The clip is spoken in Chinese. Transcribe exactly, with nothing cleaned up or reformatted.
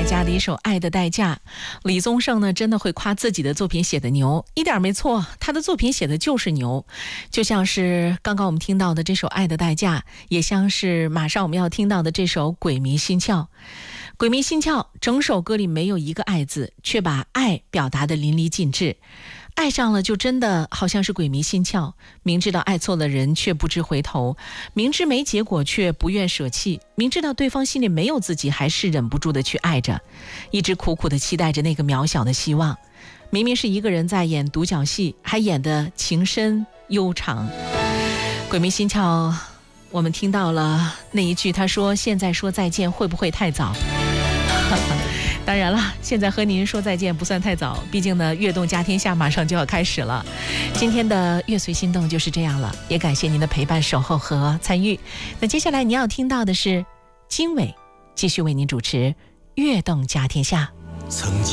家的一首《爱的代价》。李宗盛呢，真的会夸自己的作品写的牛，一点没错，他的作品写的就是牛。就像是刚刚我们听到的这首《爱的代价》，也像是马上我们要听到的这首《鬼迷心窍》。鬼迷心窍整首歌里没有一个爱字，却把爱表达得淋漓尽致。爱上了就真的好像是鬼迷心窍，明知道爱错了人却不知回头，明知没结果却不愿舍弃，明知道对方心里没有自己还是忍不住的去爱着，一直苦苦的期待着那个渺小的希望。明明是一个人在演独角戏，还演得情深悠长。鬼迷心窍，我们听到了那一句，他说现在说再见会不会太早？当然了，现在和您说再见不算太早，毕竟呢，悦动家天下马上就要开始了。今天的乐随心动就是这样了，也感谢您的陪伴、守候和参与。那接下来您要听到的是经纬继续为您主持悦动家天下。曾经